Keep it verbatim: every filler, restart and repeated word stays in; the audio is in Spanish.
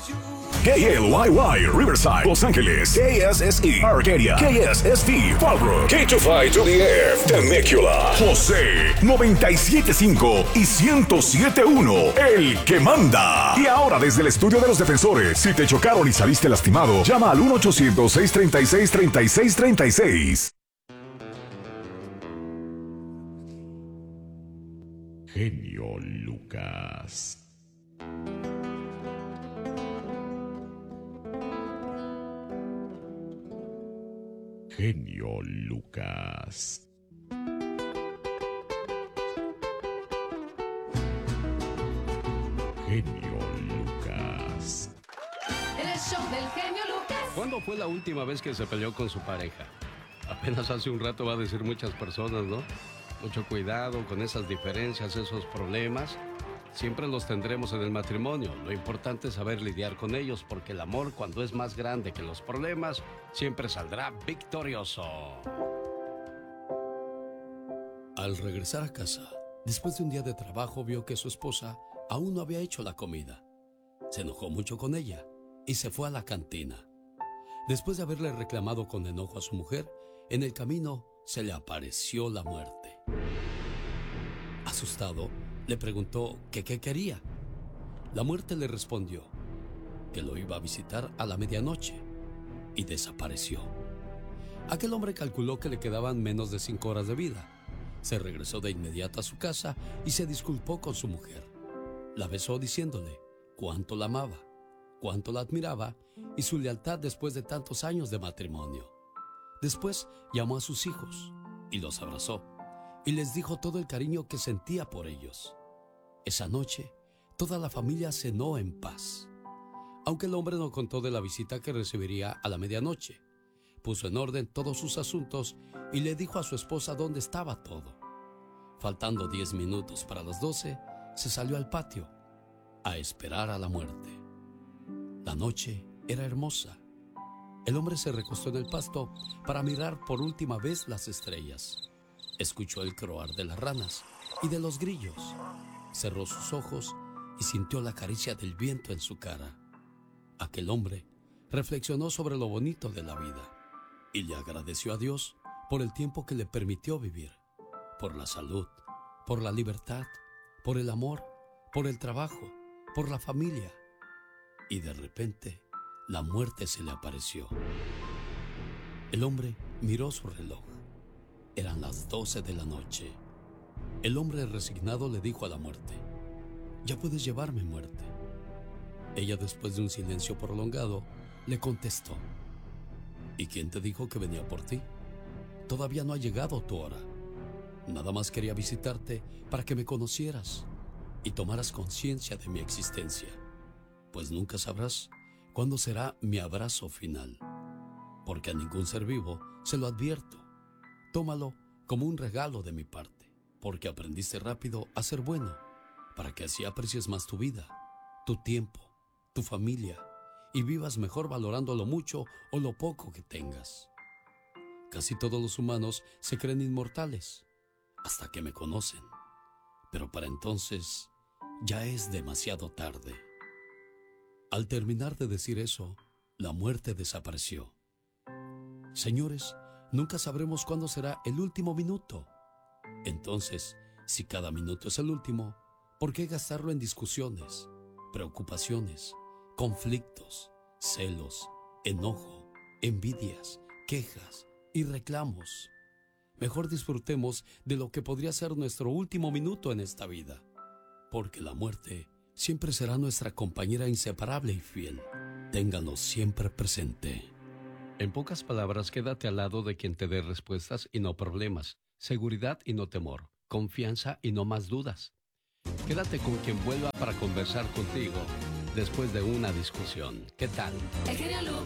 K L Y Y, Riverside, Los Ángeles. K S S E, Arcadia. K S S T, Fallbrook. K two five to the F, Temecula. José, noventa y siete punto cinco y ciento siete punto uno, el que manda. Y ahora desde el estudio de los defensores, si te chocaron y saliste lastimado, llama al uno ochocientos, seiscientos treinta y seis, treinta y seis treinta y seis. Genio Lucas. Genio Lucas. Genio Lucas. El show del genio Lucas. ¿Cuándo fue la última vez que se peleó con su pareja? Apenas hace un rato, va a decir muchas personas, ¿no? Mucho cuidado con esas diferencias, esos problemas. Siempre los tendremos en el matrimonio. Lo importante es saber lidiar con ellos, porque el amor, cuando es más grande que los problemas, siempre saldrá victorioso. Al regresar a casa, después de un día de trabajo, vio que su esposa aún no había hecho la comida. Se enojó mucho con ella y se fue a la cantina. Después de haberle reclamado con enojo a su mujer, en el camino se le apareció la muerte. Asustado, le preguntó que qué quería. La muerte le respondió que lo iba a visitar a la medianoche y desapareció. Aquel hombre calculó que le quedaban menos de cinco horas de vida. Se regresó de inmediato a su casa y se disculpó con su mujer. La besó diciéndole cuánto la amaba, cuánto la admiraba y su lealtad después de tantos años de matrimonio. Después llamó a sus hijos y los abrazó y les dijo todo el cariño que sentía por ellos. Esa noche, toda la familia cenó en paz. Aunque el hombre no contó de la visita que recibiría a la medianoche, puso en orden todos sus asuntos y le dijo a su esposa dónde estaba todo. Faltando diez minutos para las doce, se salió al patio a esperar a la muerte. La noche era hermosa. El hombre se recostó en el pasto para mirar por última vez las estrellas. Escuchó el croar de las ranas y de los grillos. Cerró sus ojos y sintió la caricia del viento en su cara. Aquel hombre reflexionó sobre lo bonito de la vida y le agradeció a Dios por el tiempo que le permitió vivir, por la salud, por la libertad, por el amor, por el trabajo, por la familia. Y de repente, la muerte se le apareció. El hombre miró su reloj. Eran las doce de la noche. El hombre resignado le dijo a la muerte: ya puedes llevarme, muerte. Ella, después de un silencio prolongado, le contestó: ¿y quién te dijo que venía por ti? Todavía no ha llegado tu hora. Nada más quería visitarte para que me conocieras y tomaras conciencia de mi existencia, pues nunca sabrás cuándo será mi abrazo final, porque a ningún ser vivo se lo advierto. Tómalo como un regalo de mi parte, porque aprendiste rápido a ser bueno, para que así aprecies más tu vida, tu tiempo, tu familia, y vivas mejor valorando lo mucho o lo poco que tengas. Casi todos los humanos se creen inmortales, hasta que me conocen, pero para entonces ya es demasiado tarde. Al terminar de decir eso, la muerte desapareció. Señores, nunca sabremos cuándo será el último minuto. Entonces, si cada minuto es el último, ¿por qué gastarlo en discusiones, preocupaciones, conflictos, celos, enojo, envidias, quejas y reclamos? Mejor disfrutemos de lo que podría ser nuestro último minuto en esta vida, porque la muerte siempre será nuestra compañera inseparable y fiel. Ténganlo siempre presente. En pocas palabras, quédate al lado de quien te dé respuestas y no problemas, seguridad y no temor, confianza y no más dudas. Quédate con quien vuelva para conversar contigo después de una discusión. ¿Qué tal? El genio Lucas.